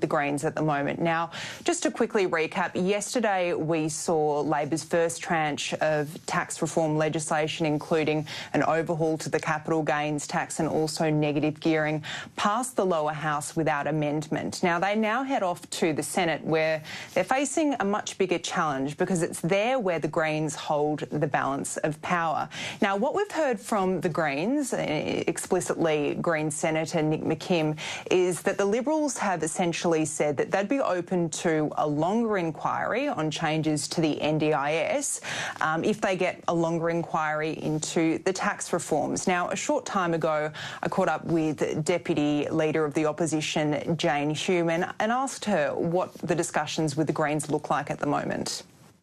the Greens at the moment. Now, just to quickly recap, yesterday we saw Labor's first tranche of tax reform legislation, including an overhaul to the capital gains tax and also negative gearing, pass the lower house without amendment. Now, they now head off to the Senate, where they're facing a much bigger challenge because it's there where the Greens hold the balance of power. Now, what we've heard from the Greens, explicitly Green Senator Nick McKim, is that the Liberals have essentially said that they'd be open to a longer inquiry on changes to the NDIS if they get a longer inquiry into the tax reforms. Now, a short time ago, I caught up with Deputy Leader of the Opposition, Jane Hume, and asked her what the discussions with the Greens look like at the moment.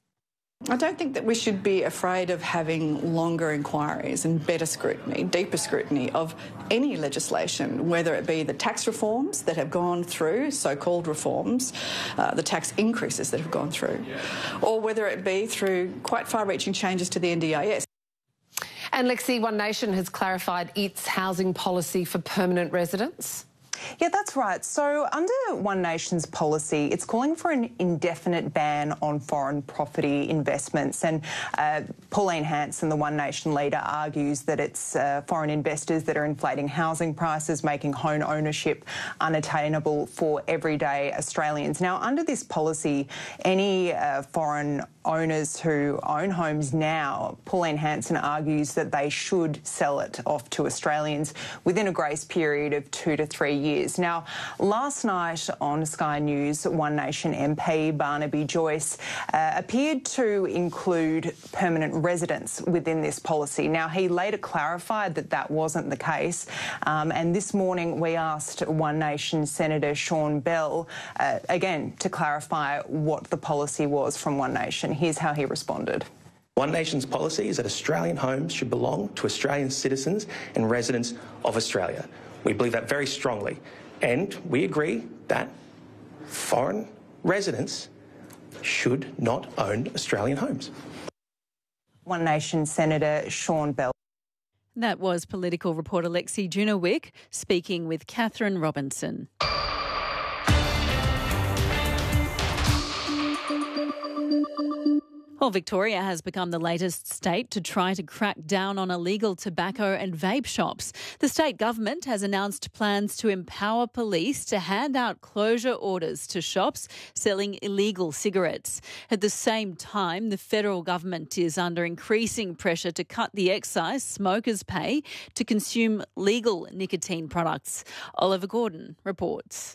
I don't think that we should be afraid of having longer inquiries and better scrutiny, deeper scrutiny of any legislation, whether it be the tax reforms that have gone through, so-called reforms, the tax increases that have gone through, or whether it be through quite far-reaching changes to the NDIS. And Lexi, One Nation has clarified its housing policy for permanent residents. Yeah, that's right. So under One Nation's policy, it's calling for an indefinite ban on foreign property investments. And Pauline Hanson, the One Nation leader, argues that it's foreign investors that are inflating housing prices, making home ownership unattainable for everyday Australians. Now, under this policy, any foreign owners who own homes now, Pauline Hanson argues that they should sell it off to Australians within a grace period of 2 to 3 years. Now, last night on Sky News, One Nation MP Barnaby Joyce appeared to include permanent residents within this policy. Now, he later clarified that that wasn't the case, and this morning we asked One Nation Senator Sean Bell, again, to clarify what the policy was from One Nation. Here's how he responded. One Nation's policy is that Australian homes should belong to Australian citizens and residents of Australia. We believe that very strongly, and we agree that foreign residents should not own Australian homes. One Nation Senator Sean Bell. That was political reporter Lexi Junowick speaking with Catherine Robinson. Well, Victoria has become the latest state to try to crack down on illegal tobacco and vape shops. The state government has announced plans to empower police to hand out closure orders to shops selling illegal cigarettes. At the same time, the federal government is under increasing pressure to cut the excise smokers pay to consume legal nicotine products. Oliver Gordon reports.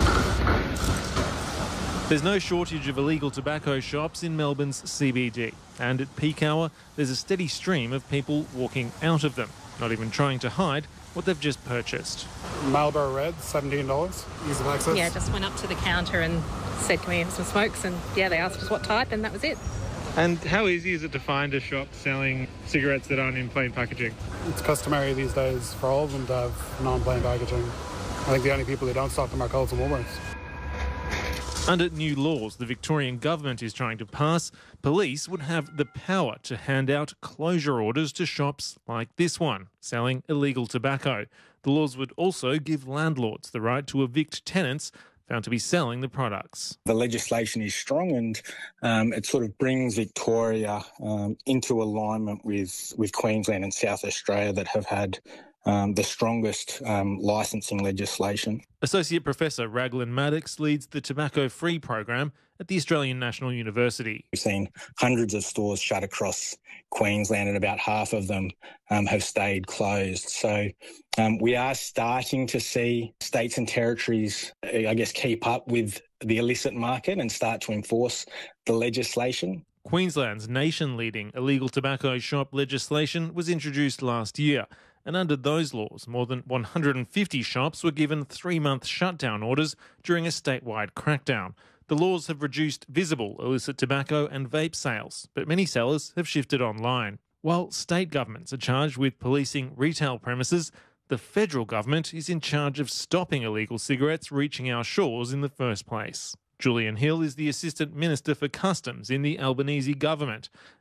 There's no shortage of illegal tobacco shops in Melbourne's CBD, and at peak hour there's a steady stream of people walking out of them, not even trying to hide what they've just purchased. Marlboro Red, $17, ease of access. Yeah, just went up to the counter and said, can we have some smokes? And yeah, they asked us what type and that was it. And how easy is it to find a shop selling cigarettes that aren't in plain packaging? It's customary these days for all of them to have non-plain packaging. I think the only people who don't stock them are Coles and Woolworths. Under new laws the Victorian government is trying to pass, police would have the power to hand out closure orders to shops like this one, selling illegal tobacco. The laws would also give landlords the right to evict tenants found to be selling the products. The legislation is strong and it sort of brings Victoria into alignment with Queensland and South Australia that have had the strongest licensing legislation. Associate Professor Raglan Maddox leads the tobacco-free program at the Australian National University. We've seen hundreds of stores shut across Queensland and about half of them have stayed closed. So we are starting to see states and territories, I guess, keep up with the illicit market and start to enforce the legislation. Queensland's nation-leading illegal tobacco shop legislation was introduced last year. And under those laws, more than 150 shops were given 3-month shutdown orders during a statewide crackdown. The laws have reduced visible illicit tobacco and vape sales, but many sellers have shifted online. While state governments are charged with policing retail premises, the federal government is in charge of stopping illegal cigarettes reaching our shores in the first place. Julian Hill is the Assistant Minister for Customs in the Albanese government,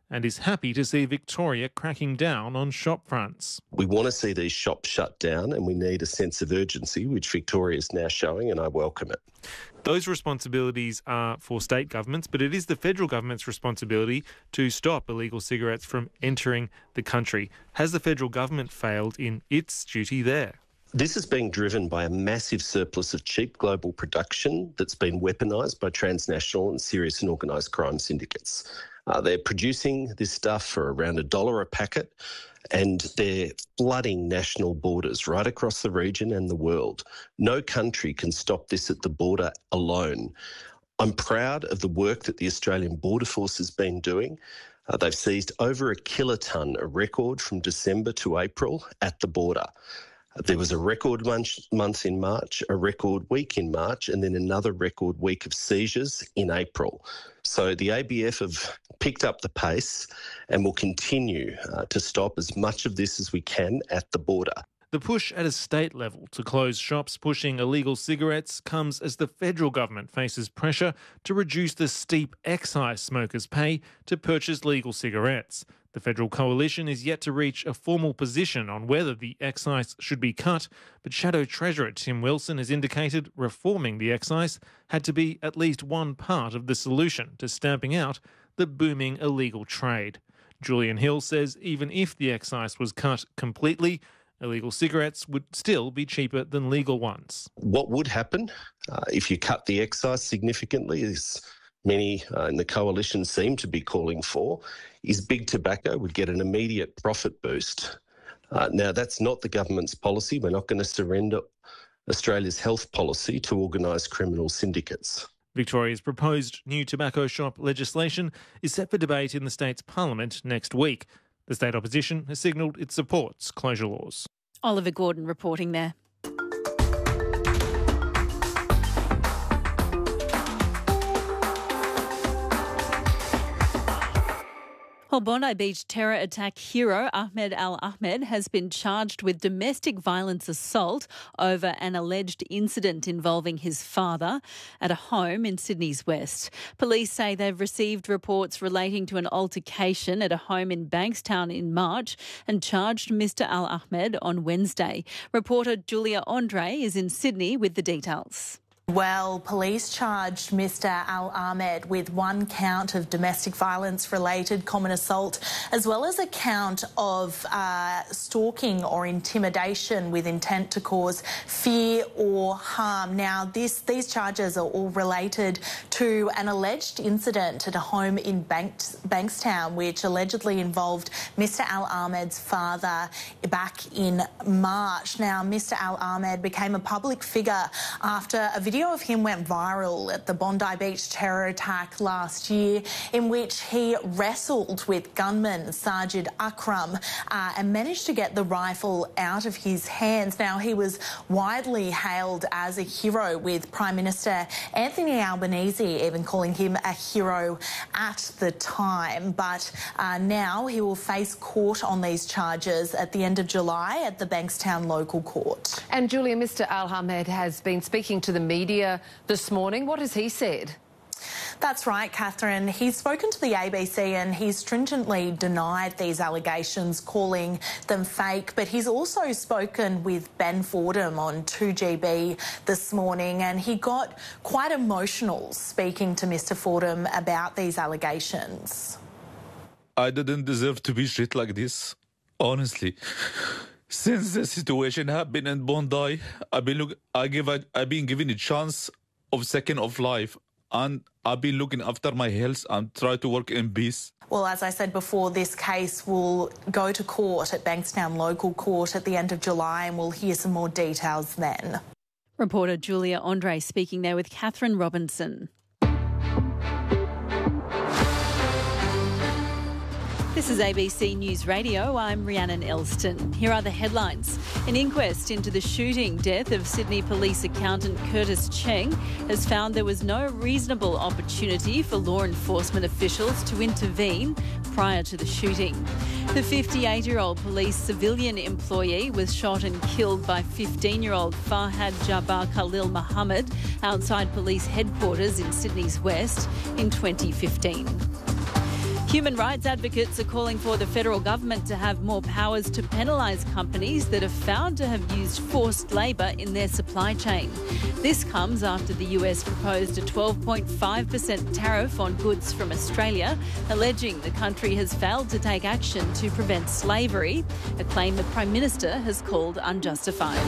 and is happy to see Victoria cracking down on shop fronts. We want to see these shops shut down and we need a sense of urgency, which Victoria is now showing, and I welcome it. Those responsibilities are for state governments, but it is the federal government's responsibility to stop illegal cigarettes from entering the country. Has the federal government failed in its duty there? This is being driven by a massive surplus of cheap global production that's been weaponised by transnational and serious and organised crime syndicates. They're producing this stuff for around $1 a packet, and they're flooding national borders right across the region and the world. No country can stop this at the border alone. I'm proud of the work that the Australian Border Force has been doing. They've seized over 1 kilotonne, a record from December to April at the border. There was a record month in March, a record week in March, and then another record week of seizures in April. So the ABF have picked up the pace and will continue to stop as much of this as we can at the border. The push at a state level to close shops pushing illegal cigarettes comes as the federal government faces pressure to reduce the steep excise smokers pay to purchase legal cigarettes. The federal coalition is yet to reach a formal position on whether the excise should be cut, but Shadow Treasurer Tim Wilson has indicated reforming the excise had to be at least one part of the solution to stamping out the booming illegal trade. Julian Hill says even if the excise was cut completely, illegal cigarettes would still be cheaper than legal ones. What would happen if you cut the excise significantly, as many in the coalition seem to be calling for, is big tobacco would get an immediate profit boost. Now, that's not the government's policy. We're not going to surrender Australia's health policy to organised criminal syndicates. Victoria's proposed new tobacco shop legislation is set for debate in the state's parliament next week. The state opposition has signalled it supports closure laws. Oliver Gordon reporting there. Bondi Beach terror attack hero Ahmed Al-Ahmed has been charged with domestic violence assault over an alleged incident involving his father at a home in Sydney's West. Police say they've received reports relating to an altercation at a home in Bankstown in March and charged Mr Al-Ahmed on Wednesday. Reporter Julia Andre is in Sydney with the details. Well, police charged Mr Al-Ahmed with one count of domestic violence-related common assault, as well as a count of stalking or intimidation with intent to cause fear or harm. Now, these charges are all related to an alleged incident at a home in Bankstown, which allegedly involved Mr Al-Ahmed's father back in March. Now, Mr Al-Ahmed became a public figure after a video of him went viral at the Bondi Beach terror attack last year, in which he wrestled with gunman Sajid Akram and managed to get the rifle out of his hands. Now, he was widely hailed as a hero, with Prime Minister Anthony Albanese even calling him a hero at the time. But now he will face court on these charges at the end of July at the Bankstown local court. And Julia, Mr Al-Ahmed has been speaking to the media this morning. What has he said? That's right, Catherine. He's spoken to the ABC and he's stringently denied these allegations, calling them fake. But he's also spoken with Ben Fordham on 2GB this morning, and he got quite emotional speaking to Mr Fordham about these allegations. I didn't deserve to be treated like this, honestly. Since the situation happened in Bondi, I've been given a chance of second of life, and I've been looking after my health and try to work in peace. Well, as I said before, this case will go to court at Bankstown local court at the end of July, and we'll hear some more details then. Reporter Julia Andre speaking there with Catherine Robinson. This is ABC News Radio. I'm Rhiannon Elston. Here are the headlines. An inquest into the shooting death of Sydney Police accountant Curtis Cheng has found there was no reasonable opportunity for law enforcement officials to intervene prior to the shooting. The 58-year-old police civilian employee was shot and killed by 15-year-old Farhad Jabbar Khalil Muhammad outside police headquarters in Sydney's West in 2015. Human rights advocates are calling for the federal government to have more powers to penalise companies that are found to have used forced labour in their supply chain. This comes after the US proposed a 12.5% tariff on goods from Australia, alleging the country has failed to take action to prevent slavery, a claim the Prime Minister has called unjustified.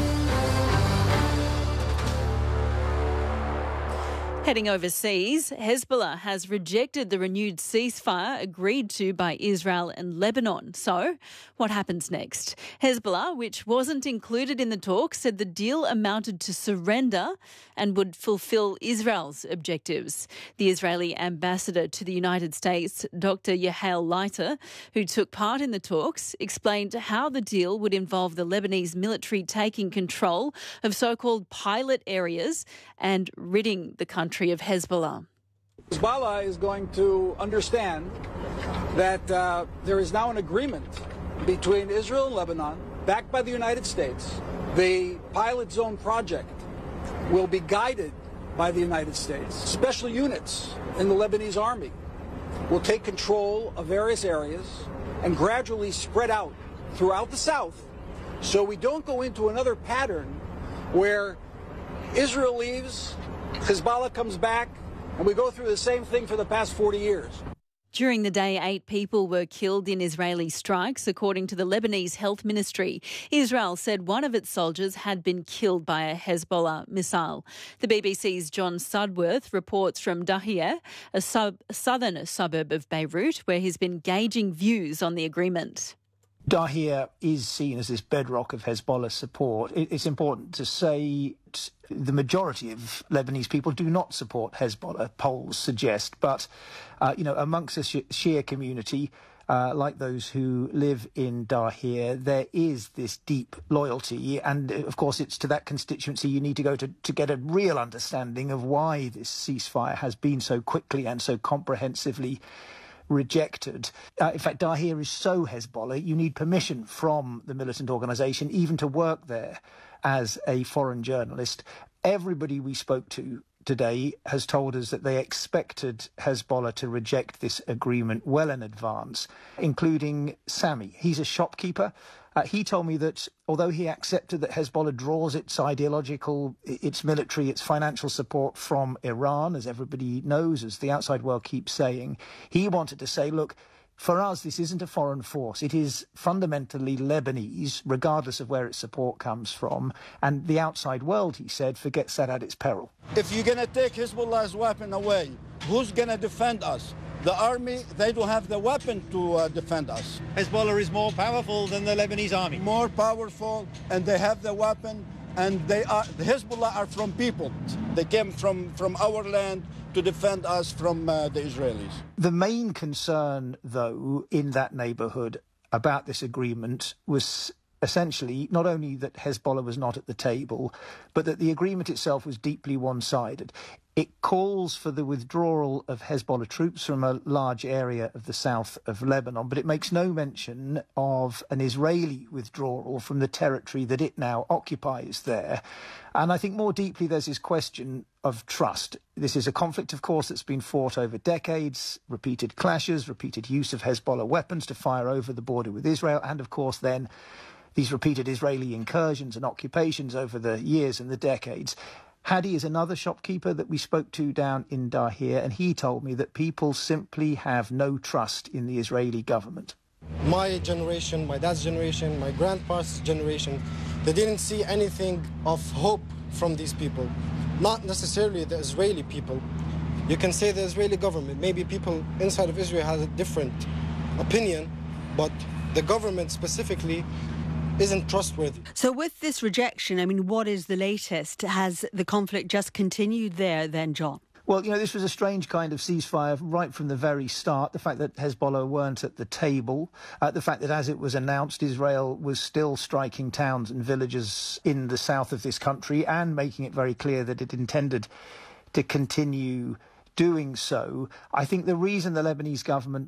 Heading overseas, Hezbollah has rejected the renewed ceasefire agreed to by Israel and Lebanon. So, what happens next? Hezbollah, which wasn't included in the talks, said the deal amounted to surrender and would fulfil Israel's objectives. The Israeli ambassador to the United States, Dr. Yael Leiter, who took part in the talks, explained how the deal would involve the Lebanese military taking control of so-called pilot areas and ridding the country of Hezbollah. Hezbollah is going to understand that there is now an agreement between Israel and Lebanon, backed by the United States. The pilot zone project will be guided by the United States. Special units in the Lebanese army will take control of various areas and gradually spread out throughout the south, so we don't go into another pattern where Israel leaves, Hezbollah comes back, and we go through the same thing for the past 40 years. During the day, 8 people were killed in Israeli strikes, according to the Lebanese Health Ministry. Israel said one of its soldiers had been killed by a Hezbollah missile. The BBC's John Sudworth reports from Dahiyeh, a southern suburb of Beirut, where he's been gauging views on the agreement. Dahiyeh is seen as this bedrock of Hezbollah support. It's important to say the majority of Lebanese people do not support Hezbollah, polls suggest. But, amongst the Shia community, like those who live in Dahiyeh, there is this deep loyalty. And, of course, it's to that constituency you need to go to get a real understanding of why this ceasefire has been so quickly and so comprehensively rejected. In fact, Dahiyeh is so Hezbollah, you need permission from the militant organisation even to work there as a foreign journalist. Everybody we spoke to today has told us that they expected Hezbollah to reject this agreement well in advance, including Sami. He's a shopkeeper. He told me that although he accepted that Hezbollah draws its ideological, its military, its financial support from Iran, as everybody knows, as the outside world keeps saying, he wanted to say, look, for us, this isn't a foreign force. It is fundamentally Lebanese, regardless of where its support comes from. And the outside world, he said, forgets that at its peril. If you're going to take Hezbollah's weapon away, who's going to defend us? The army, they don't have the weapon to defend us. Hezbollah is more powerful than the Lebanese army. More powerful, and they have the weapon, and the Hezbollah are from people. They came from our land to defend us from the Israelis. The main concern, though, in that neighbourhood about this agreement was essentially not only that Hezbollah was not at the table, but that the agreement itself was deeply one-sided. It calls for the withdrawal of Hezbollah troops from a large area of the south of Lebanon, but it makes no mention of an Israeli withdrawal from the territory that it now occupies there. And I think more deeply there's this question of trust. This is a conflict, of course, that's been fought over decades, repeated clashes, repeated use of Hezbollah weapons to fire over the border with Israel, and, of course, then these repeated Israeli incursions and occupations over the years and the decades. Hadi is another shopkeeper that we spoke to down in Dahiyeh, and he told me that people simply have no trust in the Israeli government. My generation, my dad's generation, my grandpa's generation, they didn't see anything of hope from these people. Not necessarily the Israeli people. You can say the Israeli government. Maybe people inside of Israel have a different opinion, but the government specifically isn't trustworthy. So with this rejection, I mean, what is the latest? Has the conflict just continued there then, John? Well, this was a strange kind of ceasefire right from the very start. The fact that Hezbollah weren't at the table, the fact that as it was announced, Israel was still striking towns and villages in the south of this country and making it very clear that it intended to continue doing so. I think the reason the Lebanese government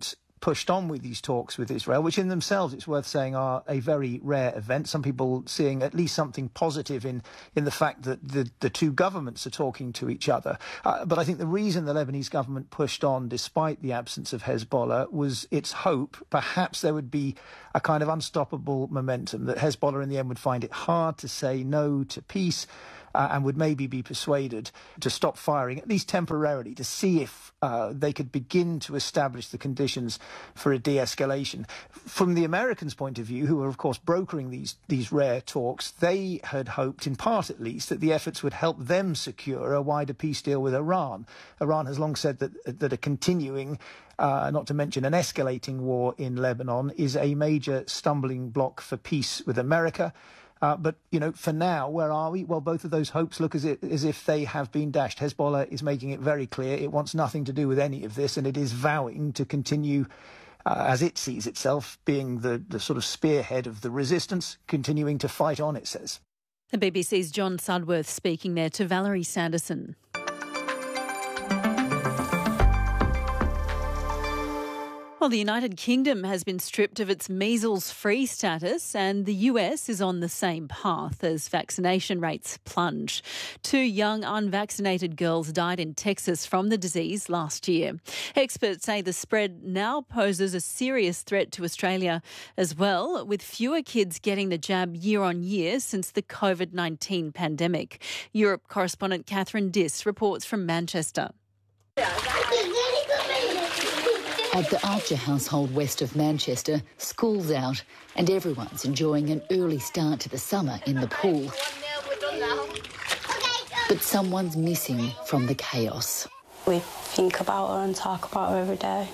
pushed on with these talks with Israel, which in themselves, it's worth saying, are a very rare event. Some people seeing at least something positive in the fact that the two governments are talking to each other. But I think the reason the Lebanese government pushed on, despite the absence of Hezbollah, was its hope perhaps there would be a kind of unstoppable momentum, that Hezbollah in the end would find it hard to say no to peace, and would maybe be persuaded to stop firing, at least temporarily, to see if they could begin to establish the conditions for a de-escalation. From the Americans' point of view, who are, of course, brokering these rare talks, they had hoped, in part at least, that the efforts would help them secure a wider peace deal with Iran. Iran has long said that a continuing, not to mention an escalating war in Lebanon, is a major stumbling block for peace with America. But, for now, where are we? Well, both of those hopes look as if they have been dashed. Hezbollah is making it very clear it wants nothing to do with any of this, and it is vowing to continue, as it sees itself, being the sort of spearhead of the resistance, continuing to fight on, it says. The BBC's John Sudworth speaking there to Valerie Sanderson. Well, the United Kingdom has been stripped of its measles-free status, and the US is on the same path as vaccination rates plunge. 2 young unvaccinated girls died in Texas from the disease last year. Experts say the spread now poses a serious threat to Australia as well, with fewer kids getting the jab year on year since the COVID-19 pandemic. Europe correspondent Catherine Diss reports from Manchester. At the Archer household west of Manchester, school's out and everyone's enjoying an early start to the summer in the pool. But someone's missing from the chaos. We think about her and talk about her every day.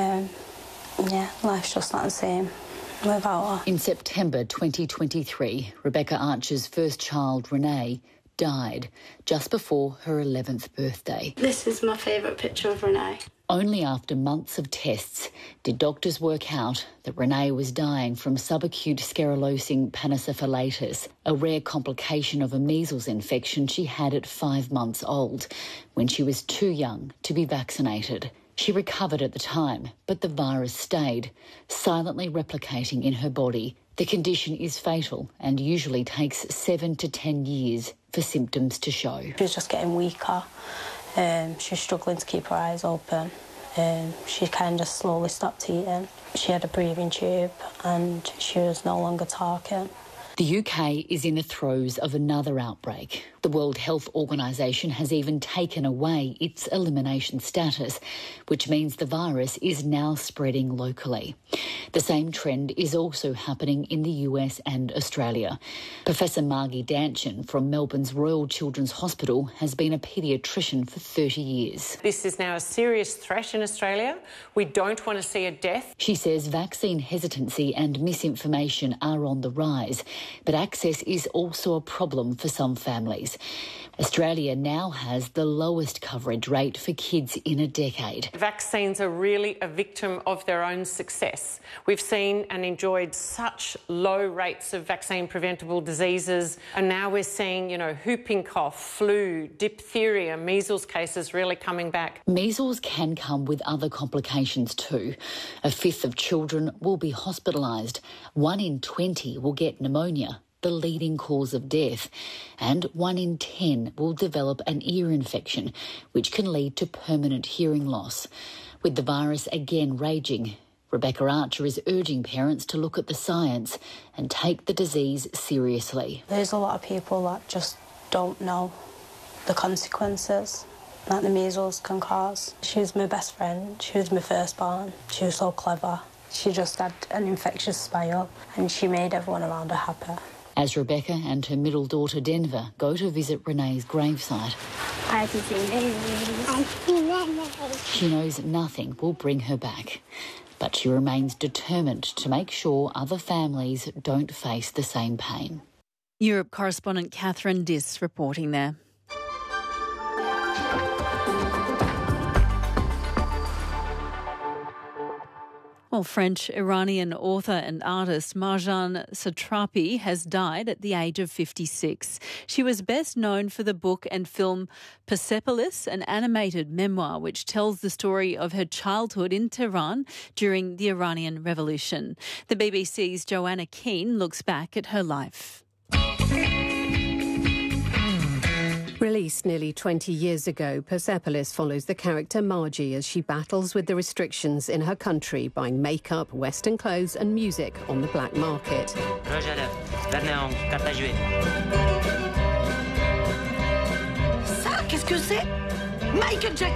Life's just not the same without her. In September 2023, Rebecca Archer's first child, Renee, died just before her 11th birthday. This is my favourite picture of Renee. Only after months of tests did doctors work out that Renee was dying from subacute sclerosing panicyphalitis, a rare complication of a measles infection she had at 5 months old, when she was too young to be vaccinated. She recovered at the time, but the virus stayed, silently replicating in her body. The condition is fatal and usually takes 7 to 10 years for symptoms to show. She was just getting weaker. She was struggling to keep her eyes open. She kind of slowly stopped eating. She had a breathing tube and she was no longer talking. The UK is in the throes of another outbreak. The World Health Organization has even taken away its elimination status, which means the virus is now spreading locally. The same trend is also happening in the US and Australia. Professor Margie Danchin from Melbourne's Royal Children's Hospital has been a paediatrician for 30 years. This is now a serious threat in Australia. We don't want to see a death. She says vaccine hesitancy and misinformation are on the rise, but access is also a problem for some families. Australia now has the lowest coverage rate for kids in a decade. Vaccines are really a victim of their own success. We've seen and enjoyed such low rates of vaccine-preventable diseases, and now we're seeing, whooping cough, flu, diphtheria, measles cases really coming back. Measles can come with other complications too. 1/5 of children will be hospitalised. 1 in 20 will get pneumonia, the leading cause of death, and 1 in 10 will develop an ear infection, which can lead to permanent hearing loss. With the virus again raging, Rebecca Archer is urging parents to look at the science and take the disease seriously. There's a lot of people that just don't know the consequences that the measles can cause. She was my best friend. She was my firstborn. She was so clever. She just had an infectious smile and she made everyone around her happy. As Rebecca and her middle daughter Denver go to visit Renee's gravesite, she knows nothing will bring her back, but she remains determined to make sure other families don't face the same pain. Europe correspondent Catherine Diss reporting there. Well, Well, French-Iranian author and artist Marjane Satrapi has died at the age of 56. She was best known for the book and film Persepolis, an animated memoir which tells the story of her childhood in Tehran during the Iranian Revolution. The BBC's Joanna Keane looks back at her life. Released nearly 20 years ago, Persepolis follows the character Margie as she battles with the restrictions in her country, buying makeup, Western clothes and music on the black market. Ça, qu'est-ce que c'est? Michael Jackson!